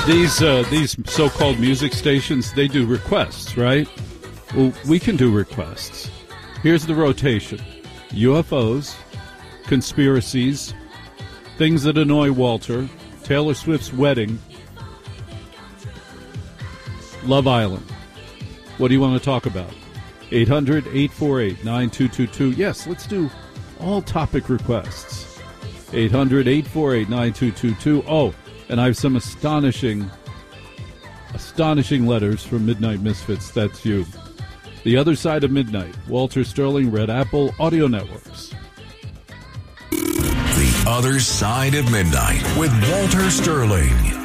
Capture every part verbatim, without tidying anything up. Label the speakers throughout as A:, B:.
A: These uh, these so-called music stations, they do requests, right? Well, we can do requests. Here's the rotation. U F Os, conspiracies, things that annoy Walter, Taylor Swift's wedding, Love Island. What do you want to talk about? eight hundred, eight four eight, nine two two two. Yes, let's do all topic requests. eight hundred, eight four eight, nine two two two. Oh, and I have some astonishing, astonishing letters from Midnight Misfits. That's you. The Other Side of Midnight. Walter Sterling, Red Apple Audio Networks.
B: The Other Side of Midnight with Walter Sterling.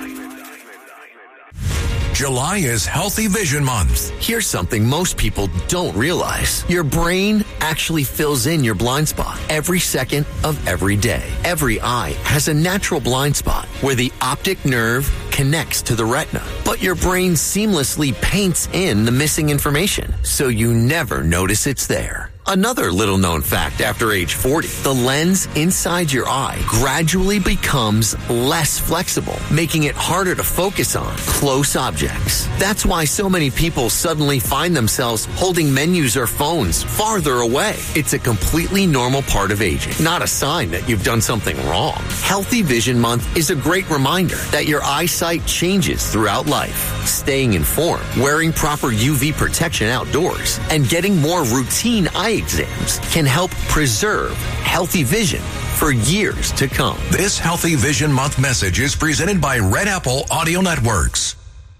B: July is Healthy Vision Month.
C: Here's something most people don't realize. Your brain actually fills in your blind spot every second of every day. Every eye has a natural blind spot where the optic nerve connects to the retina, but your brain seamlessly paints in the missing information, so you never notice it's there. Another little-known fact after age forty, the lens inside your eye gradually becomes less flexible, making it harder to focus on close objects. That's why so many people suddenly find themselves holding menus or phones farther away. It's a completely normal part of aging, not a sign that you've done something wrong. Healthy Vision Month is a great reminder that your eyesight changes throughout life. Staying informed, wearing proper U V protection outdoors, and getting more routine eye exams can help preserve healthy vision for years to come.
B: This Healthy Vision Month message is presented by Red Apple Audio Networks.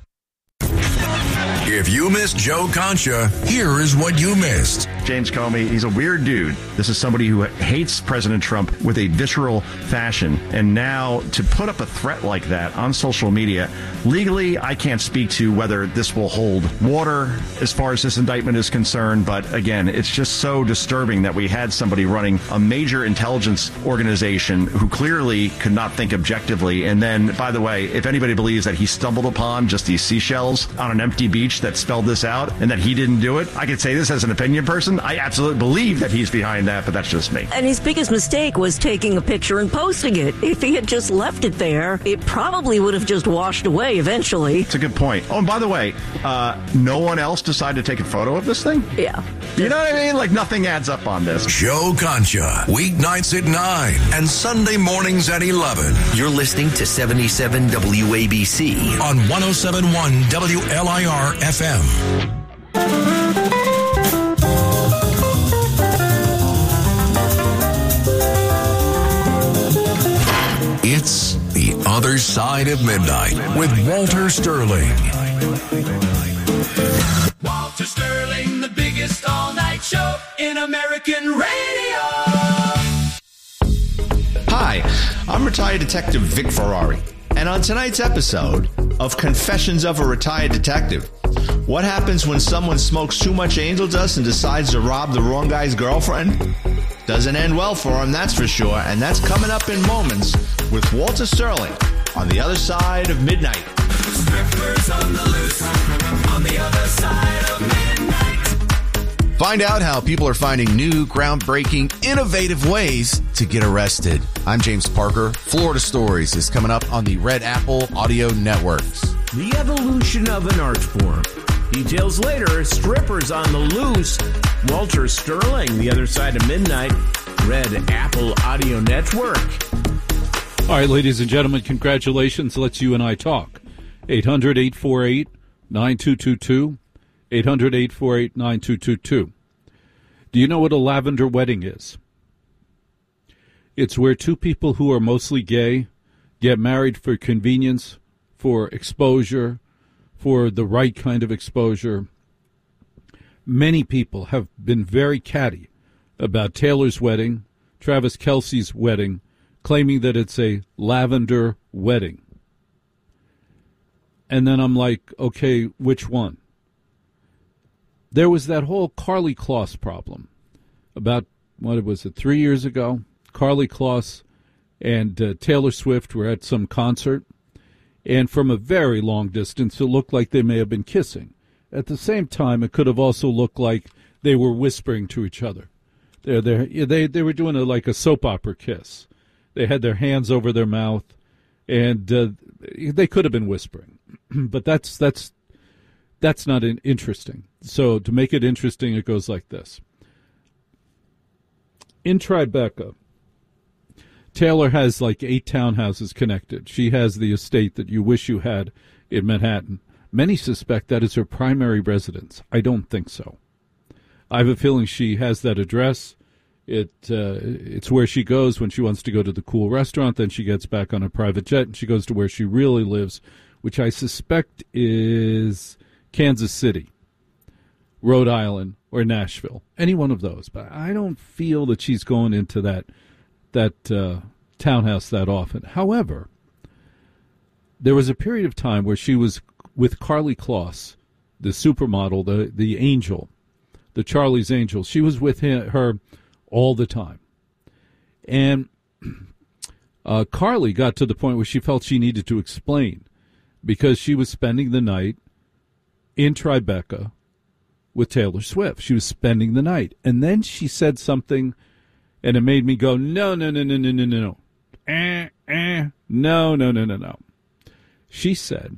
B: If you missed Joe Concha, here is what you missed.
D: James Comey, he's a weird dude. This is somebody who hates President Trump with a visceral fashion. And now to put up a threat like that on social media, legally, I can't speak to whether this will hold water as far as this indictment is concerned. But again, it's just so disturbing that we had somebody running a major intelligence organization who clearly could not think objectively. And then, by the way, if anybody believes that he stumbled upon just these seashells on an empty beach that spelled this out and that he didn't do it, I could say this as an opinion person. I absolutely believe that he's behind that, but that's just me.
E: And his biggest mistake was taking a picture and posting it. If he had just left it there, it probably would have just washed away eventually.
D: It's a good point. Oh, and by the way, uh, no one else decided to take a photo of this thing?
E: Yeah.
D: You know what I mean? Like, nothing adds up on this.
B: Joe Concha, weeknights at nine and Sunday mornings at eleven.
C: You're listening to seventy-seven W A B C
B: on one oh seven point one W L I R F M. It's The Other Side of Midnight with Walter Sterling.
F: Walter Sterling, the biggest all-night show in American radio.
G: Hi, I'm retired detective Vic Ferrari, and on tonight's episode of Confessions of a Retired Detective, what happens when someone smokes too much angel dust and decides to rob the wrong guy's girlfriend? Doesn't end well for him, that's for sure, and that's coming up in moments with Walter Sterling on The Other Side of Midnight.
F: Strippers on the loose, on the other side of midnight.
H: Find out how people are finding new, groundbreaking, innovative ways to get arrested. I'm James Parker. Florida Stories is coming up on the Red Apple Audio Networks.
I: The evolution of an art form. Details later. Strippers on the loose. Walter Sterling, The Other Side of Midnight, Red Apple Audio Network.
A: All right, ladies and gentlemen, congratulations. Let's you and I talk. eight hundred, eight four eight, nine two two two. eight hundred, eight four eight, nine two two two. Do you know what a lavender wedding is? It's where two people who are mostly gay get married for convenience, for exposure, for the right kind of exposure. Many people have been very catty about Taylor's wedding, Travis Kelce's wedding, claiming that it's a lavender wedding. And then I'm like, okay, which one? There was that whole Karlie Kloss problem about, what was it, three years ago? Karlie Kloss and uh, Taylor Swift were at some concert, and from a very long distance, it looked like they may have been kissing. At the same time, it could have also looked like they were whispering to each other. They're, they're, they they were doing a, like a soap opera kiss. They had their hands over their mouth, and uh, they could have been whispering, but that's that's that's not in, interesting. So to make it interesting, it goes like this. In Tribeca, Taylor has like eight townhouses connected. She has the estate that you wish you had in Manhattan. Many suspect that is her primary residence. I don't think so. I have a feeling she has that address. It uh, it's where she goes when she wants to go to the cool restaurant. Then she gets back on a private jet and she goes to where she really lives, which I suspect is Kansas City, Rhode Island, or Nashville. Any one of those. But I don't feel that she's going into that that uh, townhouse that often. However, there was a period of time where she was with Carly Kloss, the supermodel, the the angel, the Charlie's Angel. She was with him, her all the time. And uh, Carly got to the point where she felt she needed to explain because she was spending the night in Tribeca with Taylor Swift. She was spending the night. And then she said something, and it made me go, no, no, no, no, no, no, no, no. Eh, eh, no, no, no, no, no. She said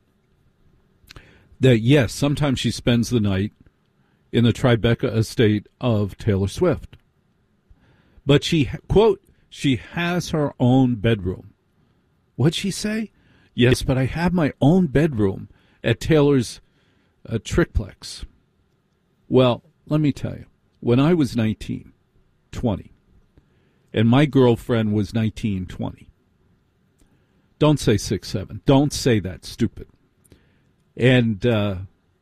A: that, yes, sometimes she spends the night in the Tribeca estate of Taylor Swift. But she, quote, she has her own bedroom. What'd she say? Yes, but I have my own bedroom at Taylor's uh, triplex. Well, let me tell you, when I was nineteen, twenty, and my girlfriend was nineteen, twenty, don't say six, seven. Don't say that, stupid. And uh,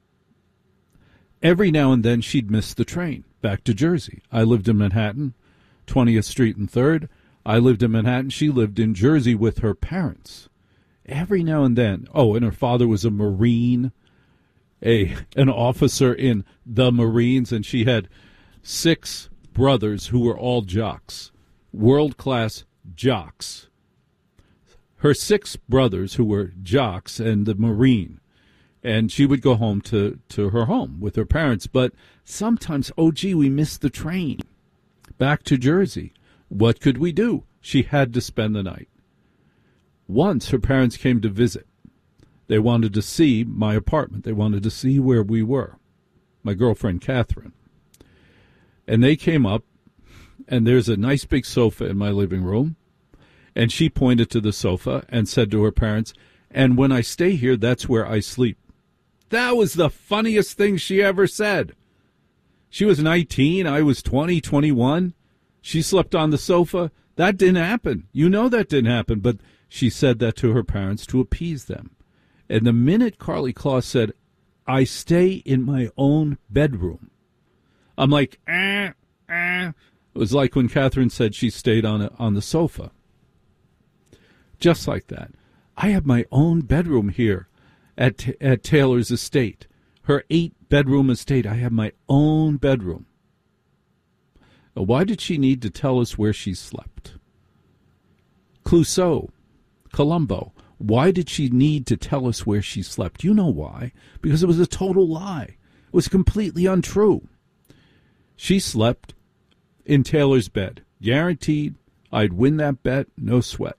A: every now and then she'd miss the train back to Jersey. I lived in Manhattan, twentieth Street and third. I lived in Manhattan. She lived in Jersey with her parents. Every now and then. Oh, and her father was a Marine, a an officer in the Marines, and she had six brothers who were all jocks, world-class jocks. Her six brothers who were jocks and the Marine. And she would go home to, to her home with her parents. But sometimes, oh, gee, we missed the train back to Jersey. What could we do? She had to spend the night. Once her parents came to visit. They wanted to see my apartment. They wanted to see where we were, my girlfriend, Catherine. And they came up, and there's a nice big sofa in my living room. And she pointed to the sofa and said to her parents, and when I stay here, that's where I sleep. That was the funniest thing she ever said. She was nineteen. I was twenty, twenty-one. She slept on the sofa. That didn't happen. You know that didn't happen. But she said that to her parents to appease them. And the minute Carly Kloss said, I stay in my own bedroom, I'm like, eh, eh. It was like when Catherine said she stayed on a, on the sofa. Just like that. I have my own bedroom here at at Taylor's estate. Her eight-bedroom estate. I have my own bedroom. Now, why did she need to tell us where she slept? Clouseau, Columbo. Why did she need to tell us where she slept? You know why. Because it was a total lie. It was completely untrue. She slept in Taylor's bed. Guaranteed I'd win that bet, no sweat.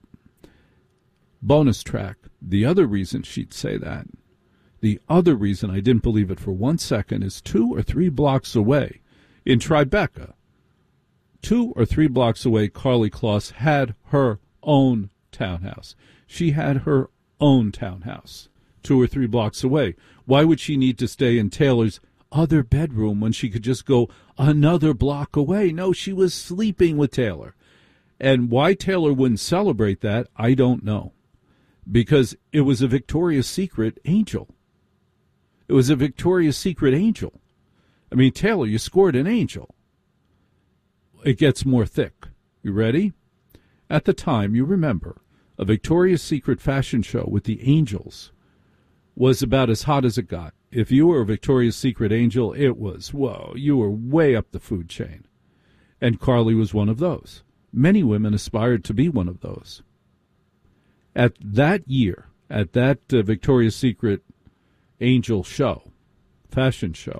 A: Bonus track. The other reason she'd say that, the other reason I didn't believe it for one second is two or three blocks away in Tribeca, two or three blocks away, Carly Kloss had her own townhouse. She had her own townhouse two or three blocks away. Why would she need to stay in Taylor's other bedroom when she could just go another block away? No, she was sleeping with Taylor. And why Taylor wouldn't celebrate that, I don't know. Because it was a Victoria's Secret angel. It was a Victoria's Secret angel. I mean, Taylor, you scored an angel. It gets more thick. You ready? At the time, you remember, a Victoria's Secret fashion show with the angels was about as hot as it got. If you were a Victoria's Secret angel, it was, whoa, you were way up the food chain. And Carly was one of those. Many women aspired to be one of those. At that year, at that uh, Victoria's Secret angel show, fashion show,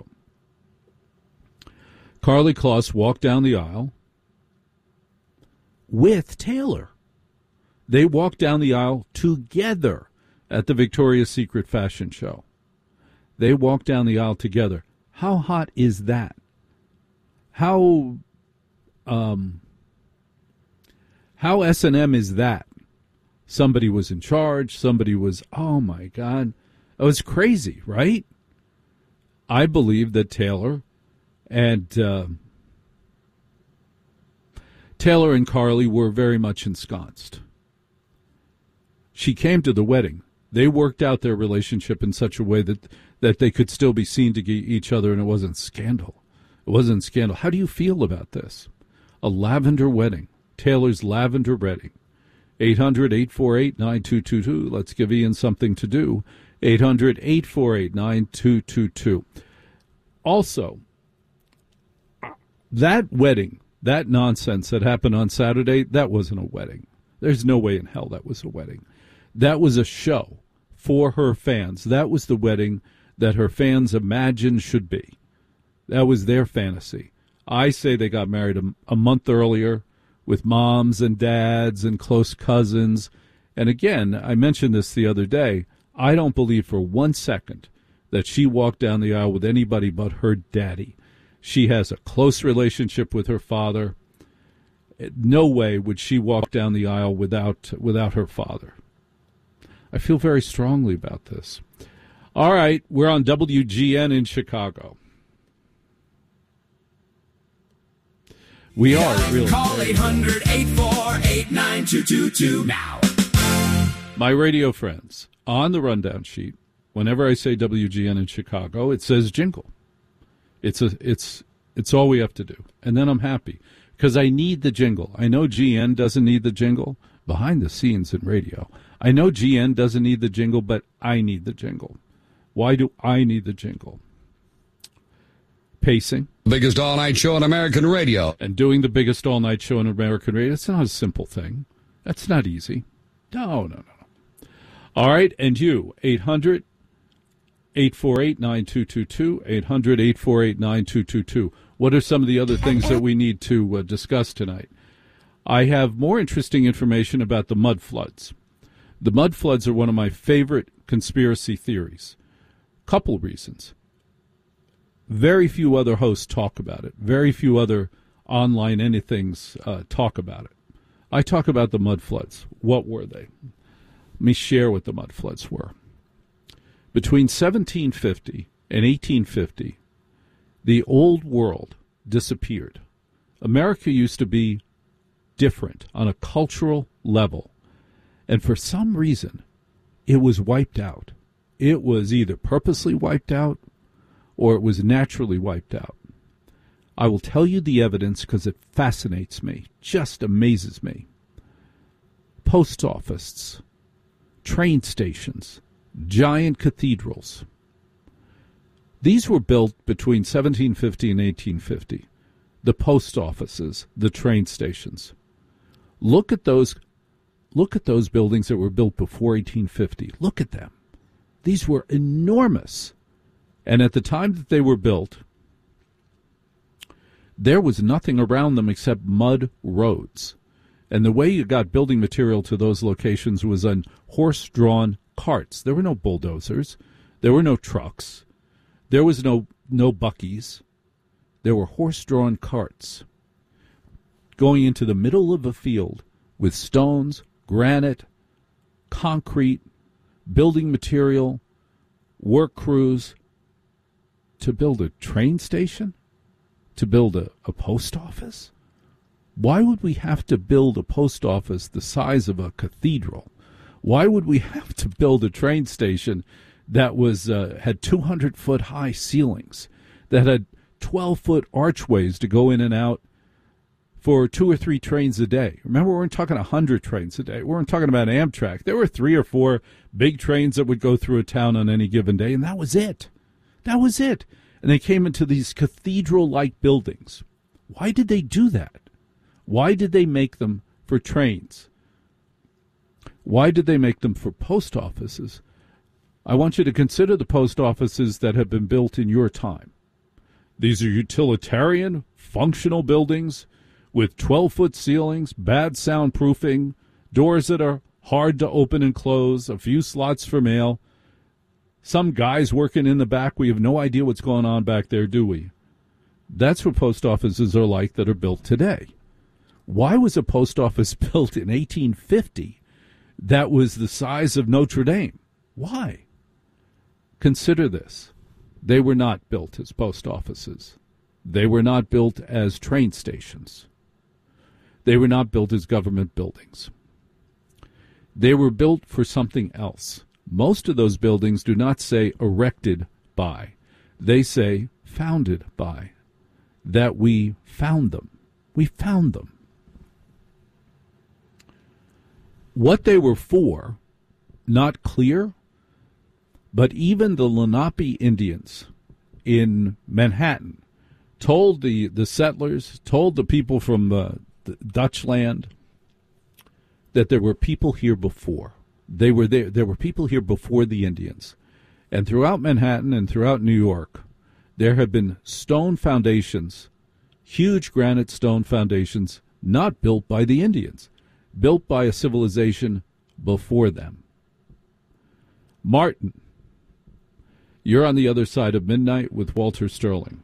A: Carly Kloss walked down the aisle with Taylor. They walked down the aisle together. at the Victoria's Secret fashion show. They walked down the aisle together. How hot is that? How um, how S and M is that? Somebody was in charge. Somebody was, oh, my God. It was crazy, right? I believe that Taylor and uh, Taylor and Carly were very much ensconced. She came to the wedding. They worked out their relationship in such a way that, that they could still be seen to each other, and it wasn't scandal. It wasn't scandal. How do you feel about this? A lavender wedding. Taylor's lavender wedding. eight hundred, eight four eight, nine two two two. Let's give Ian something to do. eight hundred, eight four eight, nine two two two. Also, that wedding, that nonsense that happened on Saturday, that wasn't a wedding. There's no way in hell that was a wedding. That was a show for her fans. That was the wedding that her fans imagined should be. That was their fantasy. I say they got married a, a month earlier with moms and dads and close cousins. And again, I mentioned this the other day, I don't believe for one second that she walked down the aisle with anybody but her daddy. She has a close relationship with her father. No way would she walk down the aisle without without her father. I feel very strongly about this. All right, we're on W G N in Chicago. We are, really.
F: Call eight hundred, eight four eight, nine two two two now.
A: My radio friends, on the rundown sheet, whenever I say W G N in Chicago, it says jingle. It's a, it's, it's all we have to do. And then I'm happy because I need the jingle. I know G N doesn't need the jingle behind the scenes in radio. I know G N doesn't need the jingle, but I need the jingle. Why do I need the jingle? Pacing.
J: Biggest all-night show on American radio.
A: And doing the biggest all-night show on American radio. It's not a simple thing. That's not easy. No, no, no, no. All right, and you, eight hundred, eight four eight, nine two two two, eight hundred, eight four eight, nine two two two. What are some of the other things that we need to uh, discuss tonight? I have more interesting information about the mud floods. The mud floods are one of my favorite conspiracy theories. Couple reasons. Very few other hosts talk about it. Very few other online anythings uh, talk about it. I talk about the mud floods. What were they? Let me share what the mud floods were. Between seventeen fifty and eighteen fifty, the old world disappeared. America used to be different on a cultural level. And for some reason, it was wiped out. It was either purposely wiped out or it was naturally wiped out. I will tell you the evidence because it fascinates me, just amazes me. Post offices, train stations, giant cathedrals. These were built between seventeen fifty and eighteen fifty. The post offices, the train stations. Look at those Look at those buildings that were built before eighteen fifty. Look at them. These were enormous. And at the time that they were built, there was nothing around them except mud roads. And the way you got building material to those locations was on horse-drawn carts. There were no bulldozers. There were no trucks. There was no, no buckies. There were horse-drawn carts going into the middle of a field with stones, granite, concrete, building material, work crews, to build a train station? To build a, a post office? Why would we have to build a post office the size of a cathedral? Why would we have to build a train station that was uh, had two hundred foot high ceilings, that had twelve foot archways to go in and out for two or three trains a day? Remember, we weren't talking one hundred trains a day. We weren't talking about Amtrak. There were three or four big trains that would go through a town on any given day, and that was it. That was it. And they came into these cathedral-like buildings. Why did they do that? Why did they make them for trains? Why did they make them for post offices? I want you to consider the post offices that have been built in your time. These are utilitarian, functional buildings with twelve foot ceilings, bad soundproofing, doors that are hard to open and close, a few slots for mail. Some guys working in the back. We have no idea what's going on back there, do we? That's what post offices are like that are built today. Why was a post office built in eighteen fifty that was the size of Notre Dame? Why? Consider this. They were not built as post offices. They were not built as train stations. They were not built as government buildings. They were built for something else. Most of those buildings do not say erected by. They say founded by. That we found them. We found them. What they were for, not clear, but even the Lenape Indians in Manhattan told the, the settlers, told the people from uh, the Dutch land that there were people here before. They were there. There were people here before the Indians. And throughout Manhattan and throughout New York, there have been stone foundations, huge granite stone foundations, not built by the Indians, built by a civilization before them. Martin, you're on the other side of midnight with Walter Sterling.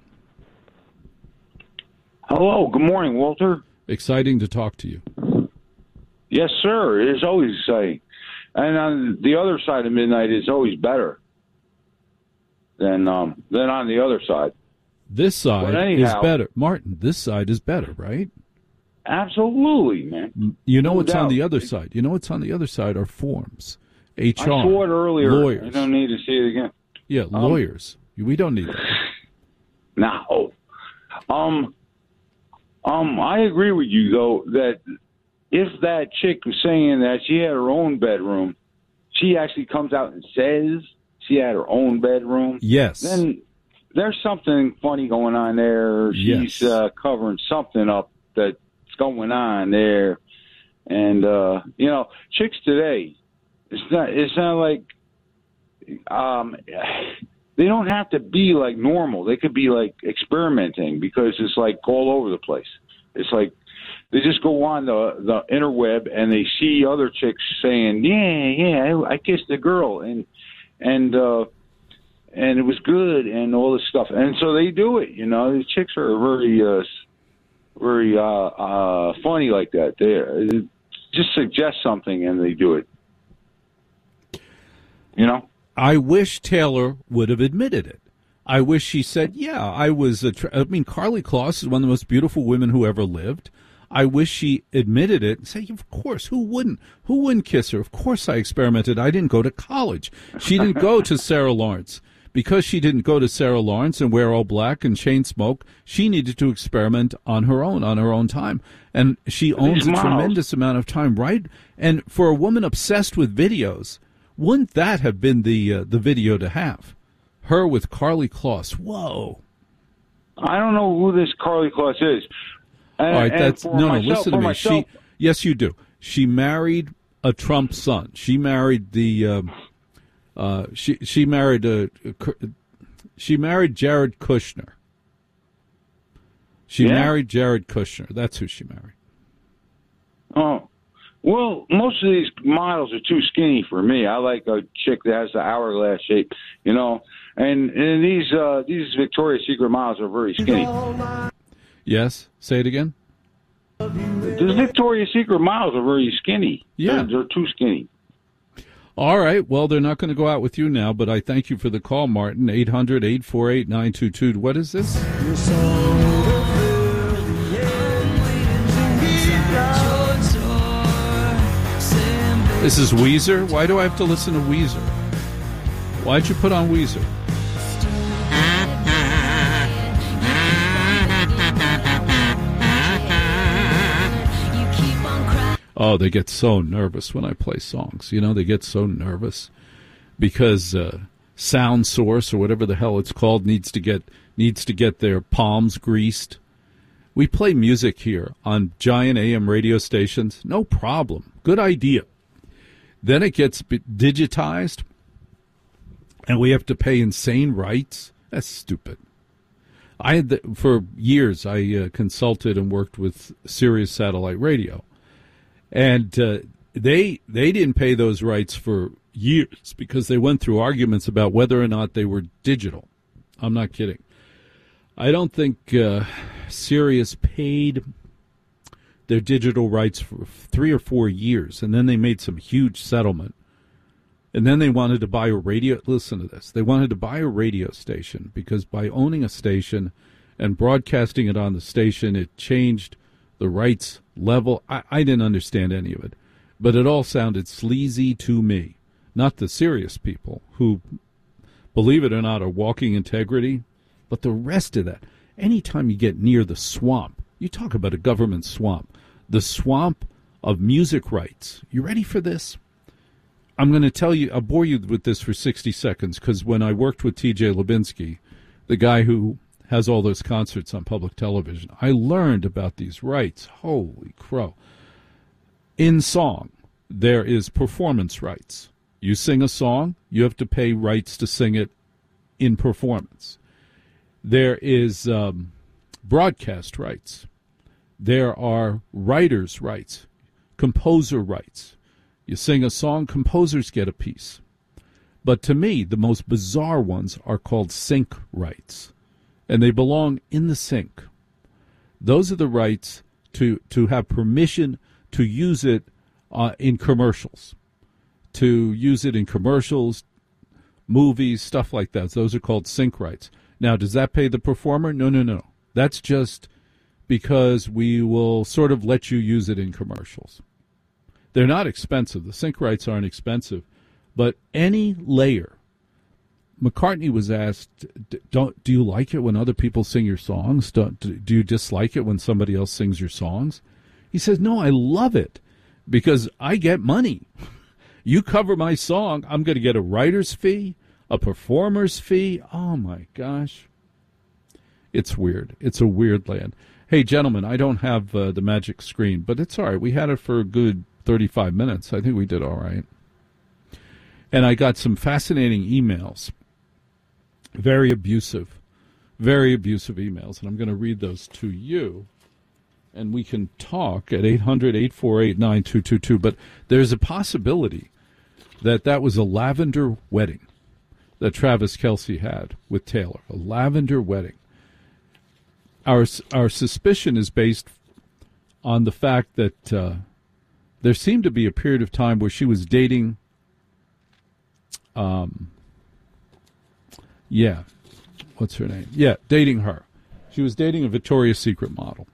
K: Hello, good morning, Walter.
A: Exciting to talk to you.
K: Yes, sir. It is always exciting. And on the other side of midnight is always better than um, than on the other side.
A: This side
K: anyhow,
A: is better. Martin, this side is better, right?
K: Absolutely, man.
A: You know
K: No
A: what's on
K: doubt.
A: the other side. You know what's on the other side are forms. H R.
K: I saw it earlier.
A: Lawyers.
K: I don't need to see it again.
A: Yeah,
K: Um,
A: lawyers. We don't need that.
K: No. Um, um, I agree with you, though, that if that chick was saying that she had her own bedroom, she actually comes out and says she had her own bedroom.
A: Yes.
K: Then there's something funny going on there. She's
A: Yes.
K: uh, covering something up that's going on there. And, uh, you know, chicks today, it's not, it's not like, um, they don't have to be like normal. They could be like experimenting because it's like all over the place. It's like they just go on the the interweb and they see other chicks saying, "Yeah, yeah, I, I kissed a girl and and uh, and it was good and all this stuff." And so they do it. You know, the chicks are very uh, very uh, uh, funny like that. They it just suggest something and they do it. You know.
A: I wish Taylor would have admitted it. I wish she said, yeah, I was, a tra- I mean, Carly Kloss is one of the most beautiful women who ever lived. I wish she admitted it and say, of course, who wouldn't? Who wouldn't kiss her? Of course I experimented. I didn't go to college. She didn't go to Sarah Lawrence. Because she didn't go to Sarah Lawrence and wear all black and chain smoke, she needed to experiment on her own, on her own time. And she owns a tremendous amount of time, right? And for a woman obsessed with videos, wouldn't that have been the uh, the video to have? Her with Carly Kloss. Whoa.
K: I don't know who this Carly Kloss is. And,
A: All right,
K: and
A: that's
K: for
A: no, no.
K: myself,
A: Listen to
K: for
A: me.
K: myself-
A: She, yes, you do. She married a Trump son. She married the. Uh, uh, she she married a. She married Jared Kushner. She
K: Yeah?
A: married Jared Kushner. That's who she married.
K: Oh, well, most of these models are too skinny for me. I like a chick that has the hourglass shape, you know. And and these uh, these Victoria's Secret models are very skinny.
A: Yes, say it again.
K: The Victoria's Secret models are very skinny.
A: Yeah.
K: they're, they're too skinny.
A: All right. Well, they're not going to go out with you now, but I thank you for the call, Martin. eight hundred, eight four eight, nine two two. What is this? This is Weezer. Why do I have to listen to Weezer? Why'd you put on Weezer? Oh, they get so nervous when I play songs. You know, they get so nervous because uh, Sound Source or whatever the hell it's called needs to get needs to get their palms greased. We play music here on giant A M radio stations, no problem. Good idea. Then it gets digitized, and we have to pay insane rights. That's stupid. I had the, for years I uh, consulted and worked with Sirius Satellite Radio. And uh, they they didn't pay those rights for years because they went through arguments about whether or not they were digital. I'm not kidding. I don't think uh, Sirius paid their digital rights for three or four years, and then they made some huge settlement. And then they wanted to buy a radio. Listen to this. They wanted to buy a radio station because by owning a station and broadcasting it on the station, it changed the rights level. I, I didn't understand any of it, but it all sounded sleazy to me. Not the serious people who, believe it or not, are walking integrity, but the rest of that. Anytime you get near the swamp, you talk about a government swamp, the swamp of music rights. You ready for this? I'm going to tell you, I'll bore you with this for sixty seconds, because when I worked with T J Lubinsky, the guy who has all those concerts on public television, I learned about these rights. Holy crow. In song, there is performance rights. You sing a song, you have to pay rights to sing it in performance. There is um, broadcast rights. There are writers' rights, composer rights. You sing a song, composers get a piece. But to me, the most bizarre ones are called sync rights, and they belong in the sync. Those are the rights to, to have permission to use it uh, in commercials, to use it in commercials, movies, stuff like that. Those are called sync rights. Now, does that pay the performer? No, no, no. That's just because we will sort of let you use it in commercials. They're not expensive. The sync rights aren't expensive. But any layer, McCartney was asked, "Don't do you like it when other people sing your songs? Don't, do you dislike it when somebody else sings your songs?" He says, "No, I love it because I get money. You cover my song, I'm going to get a writer's fee, a performer's fee. Oh, my gosh. It's weird. It's a weird land. Hey, gentlemen, I don't have uh, the magic screen, but it's all right. We had it for a good thirty-five minutes. I think we did all right. And I got some fascinating emails, very abusive, very abusive emails, and I'm going to read those to you, and we can talk at eight hundred, eight four eight, nine two two two. But there's a possibility that that was a lavender wedding that Travis Kelce had with Taylor, a lavender wedding. Our, our suspicion is based on the fact that uh, there seemed to be a period of time where she was dating, um, yeah, what's her name? Yeah, dating her. She was dating a Victoria's Secret model.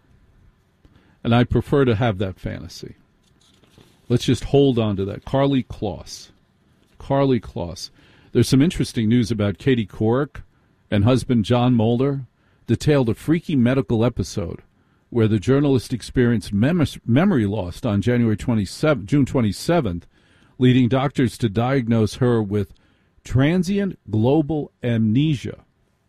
A: And I prefer to have that fantasy. Let's just hold on to that. Carly Kloss. Carly Kloss. There's some interesting news about Katie Couric and husband John Mulder. Detailed a freaky medical episode where the journalist experienced mem- memory loss on January twenty-seventh, June twenty-seventh, leading doctors to diagnose her with transient global amnesia.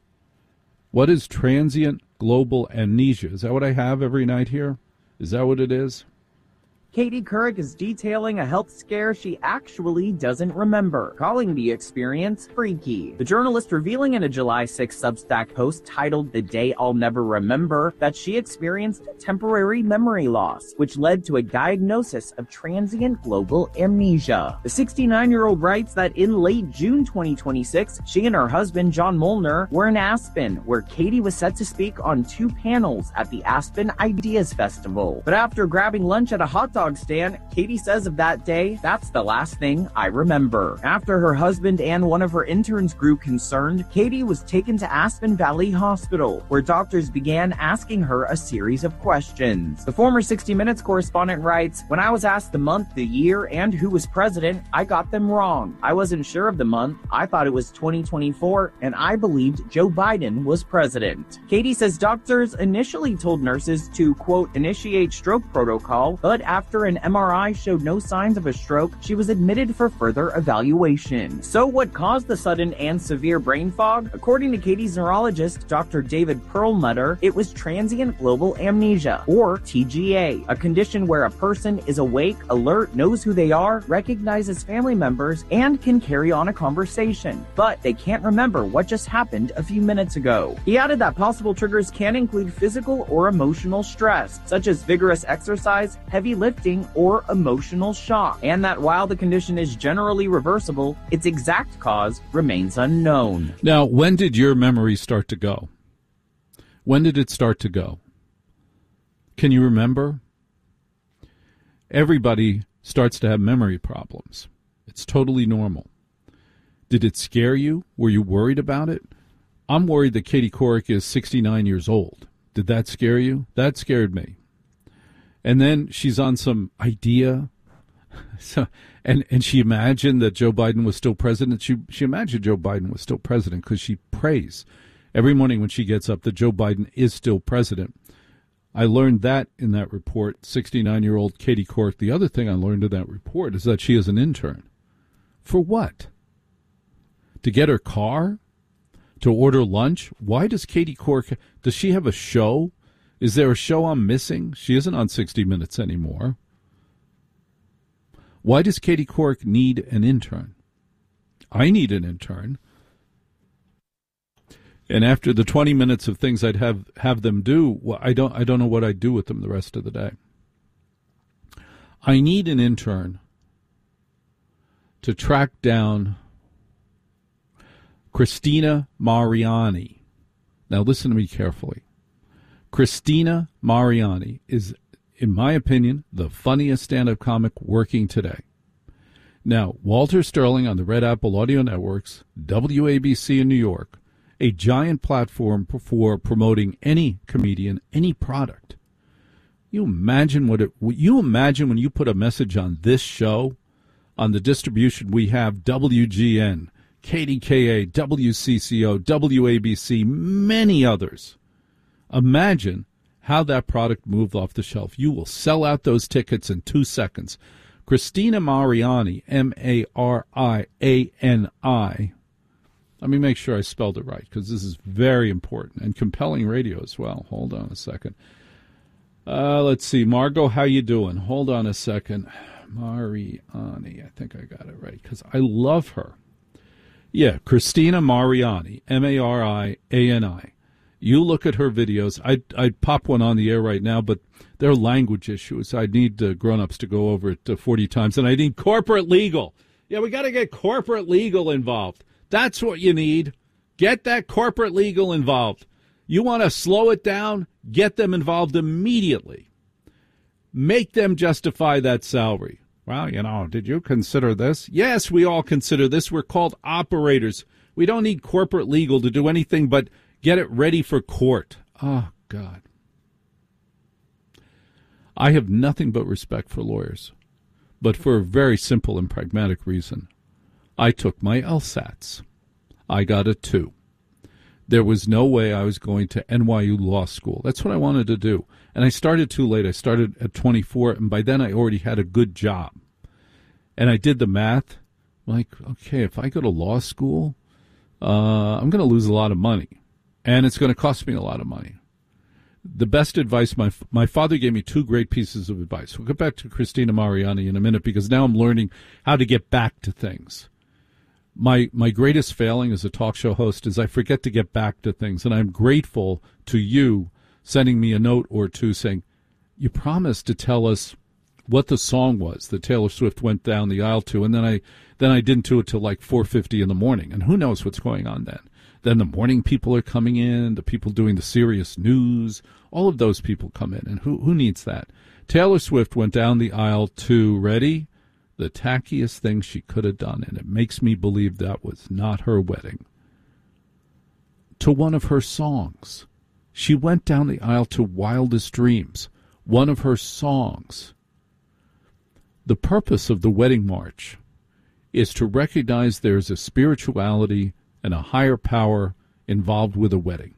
A: What is transient global amnesia? Is that what I have every night here? Is that what it is?
L: Katie Couric is detailing a health scare she actually doesn't remember, calling the experience freaky. The journalist revealing in a July sixth Substack post titled "The Day I'll Never Remember" that she experienced temporary memory loss, which led to a diagnosis of transient global amnesia. The sixty-nine-year-old writes that in late June twenty twenty-six, she and her husband John Molnar were in Aspen, where Katie was set to speak on two panels at the Aspen Ideas Festival. But after grabbing lunch at a hot dog stand, Katie says of that day, "That's the last thing I remember." After her husband and one of her interns grew concerned, Katie was taken to Aspen Valley Hospital, where doctors began asking her a series of questions. The former sixty minutes correspondent writes, "When I was asked the month, the year, and who was president, I got them wrong. I wasn't sure of the month. I thought it was twenty twenty-four, and I believed Joe Biden was president." Katie says doctors initially told nurses to, quote, initiate stroke protocol, but after After an M R I showed no signs of a stroke, she was admitted for further evaluation. So what caused the sudden and severe brain fog? According to Katie's neurologist, Doctor David Perlmutter, it was transient global amnesia, or T G A, a condition where a person is awake, alert, knows who they are, recognizes family members, and can carry on a conversation, but they can't remember what just happened a few minutes ago. He added that possible triggers can include physical or emotional stress, such as vigorous exercise, heavy lifting, conflicting or emotional shock, and that while the condition is generally reversible, its exact cause remains unknown.
A: Now, when did your memory start to go? When did it start to go? Can you remember? Everybody starts to have memory problems. It's totally normal. Did it scare you? Were you worried about it? I'm worried that Katie Couric is sixty-nine years old. Did that scare you? That scared me. And then she's on some idea. So, and, and she imagined that Joe Biden was still president. She, she imagined Joe Biden was still president because she prays every morning when she gets up that Joe Biden is still president. I learned that in that report, sixty-nine-year-old Katie Couric. The other thing I learned in that report is that she is an intern. For what? To get her car? To order lunch? Why does Katie Couric, does she have a show? Is there a show I'm missing? She isn't on sixty minutes anymore. Why does Katie Couric need an intern? I need an intern. And after the twenty minutes of things I'd have, have them do, well, I don't I don't know what I'd do with them the rest of the day. I need an intern to track down Christina Mariani. Now listen to me carefully. Christina Mariani is, in my opinion, the funniest stand-up comic working today. Now, Walter Sterling on the Red Apple Audio Networks, W A B C in New York, a giant platform for promoting any comedian, any product. You imagine what it, you imagine when you put a message on this show, on the distribution we have, W G N, K D K A, W C C O, W A B C, many others. Imagine how that product moved off the shelf. You will sell out those tickets in two seconds. Christina Mariani, M A R I A N I. Let me make sure I spelled it right, because this is very important and compelling radio as well. Hold on a second. Uh, let's see. Margot, how you doing? Hold on a second. Mariani. I think I got it right, because I love her. Yeah, Christina Mariani, M A R I A N I. You look at her videos. I'd, I'd pop one on the air right now, but they're language issues. I need uh, grown-ups to go over it uh, forty times, and I need corporate legal. Yeah, we got to get corporate legal involved. That's what you need. Get that corporate legal involved. You want to slow it down? Get them involved immediately. Make them justify that salary. Well, you know, did you consider this? Yes, we all consider this. We're called operators. We don't need corporate legal to do anything but get it ready for court. Oh, God. I have nothing but respect for lawyers, but for a very simple and pragmatic reason. I took my LSATs. I got a two. There was no way I was going to N Y U Law School. That's what I wanted to do. And I started too late. I started at twenty-four, and by then I already had a good job. And I did the math. Like, okay, if I go to law school, uh, I'm going to lose a lot of money. And it's going to cost me a lot of money. The best advice, my my father gave me two great pieces of advice. We'll get back to Christina Mariani in a minute, because now I'm learning how to get back to things. My my greatest failing as a talk show host is I forget to get back to things, and I'm grateful to you sending me a note or two saying, you promised to tell us what the song was that Taylor Swift went down the aisle to, and then I then I didn't do it till like four fifty in the morning, and who knows what's going on then. Then the morning people are coming in, the people doing the serious news, all of those people come in, and who who needs that? Taylor Swift went down the aisle to, ready, the tackiest thing she could have done, and it makes me believe that was not her wedding, to one of her songs. She went down the aisle to Wildest Dreams, one of her songs. The purpose of the wedding march is to recognize there's a spirituality and a higher power involved with a wedding.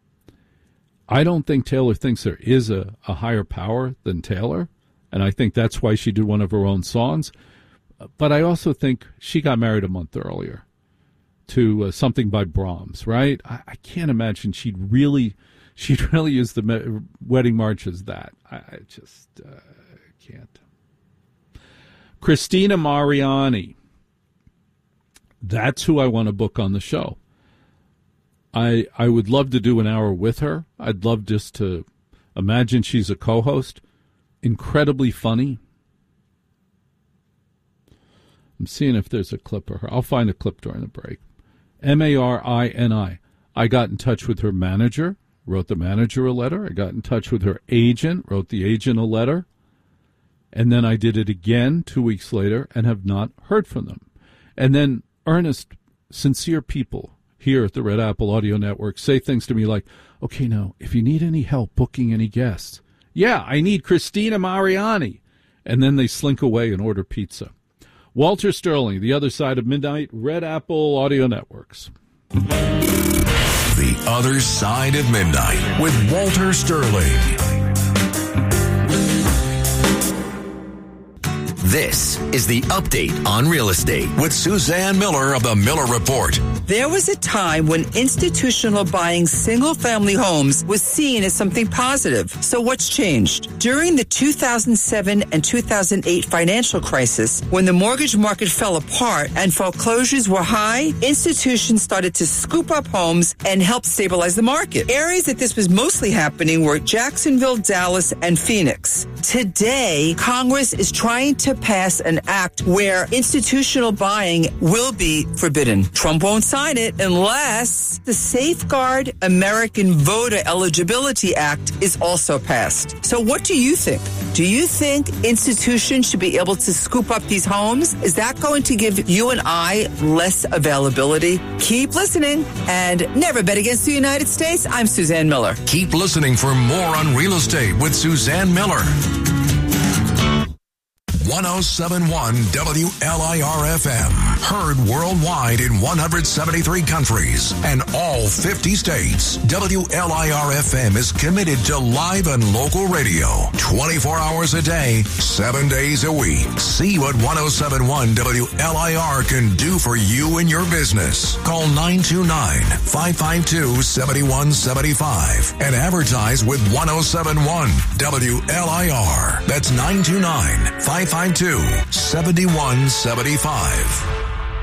A: I don't think Taylor thinks there is a, a higher power than Taylor, and I think that's why she did one of her own songs. But I also think she got married a month earlier to uh, something by Brahms, right? I, I can't imagine she'd really, she'd really use the me- wedding march as that. I, I just uh, can't. Christina Mariani. That's who I want to book on the show. I I would love to do an hour with her. I'd love just to imagine she's a co-host. Incredibly funny. I'm seeing if there's a clip of her. I'll find a clip during the break. M A R I N I. I got in touch with her manager, wrote the manager a letter. I got in touch with her agent, wrote the agent a letter. And then I did it again two weeks later and have not heard from them. And then earnest, sincere people here at the Red Apple Audio Network say things to me like, okay, now, if you need any help booking any guests, yeah, I need Christina Mariani. And then they slink away and order pizza. Walter Sterling, The Other Side of Midnight, Red Apple Audio Networks.
B: The Other Side of Midnight with Walter Sterling.
C: This is the Update on Real Estate
B: with Suzanne Miller of the Miller Report.
M: There was a time when institutional buying single-family homes was seen as something positive. So what's changed? During the two thousand seven and two thousand eight financial crisis, when the mortgage market fell apart and foreclosures were high, institutions started to scoop up homes and help stabilize the market. Areas that this was mostly happening were Jacksonville, Dallas, and Phoenix. Today, Congress is trying to pass an act where institutional buying will be forbidden. Trump won't sign it unless the Safeguard American Voter Eligibility Act is also passed. So what do you think? Do you think institutions should be able to scoop up these homes? Is that going to give you and I less availability? Keep listening and never bet against the United States. I'm Suzanne Miller.
B: Keep listening for more on real estate with Suzanne Miller. one oh seven point one W L I R F M. Heard worldwide in one hundred seventy-three countries and all fifty states. W L I R F M is committed to live and local radio. twenty-four hours a day, seven days a week. See what one oh seven point one W L I R can do for you and your business. Call nine two nine, five five two, seven one seven five and advertise with one oh seven point one W L I R. That's nine two nine, five five two, seven one seven five.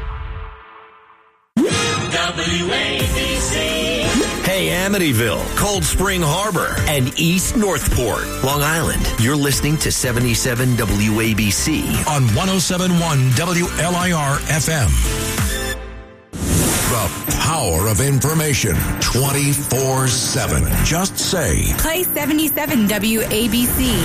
F: W A B C.
C: Hey, Amityville, Cold Spring Harbor, and East Northport, Long Island. You're listening to seventy-seven W A B C
B: on one oh seven point one W L I R F M. The power of information twenty-four seven. Just say,
N: Play seventy-seven W A B C.